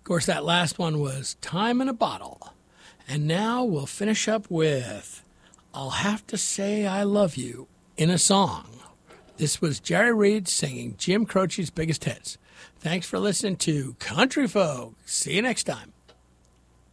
Of course, that last one was Time in a Bottle. And now we'll finish up with I'll Have to Say I Love You in a Song. This was Jerry Reed singing Jim Croce's biggest hits. Thanks for listening to Country Folk. See you next time.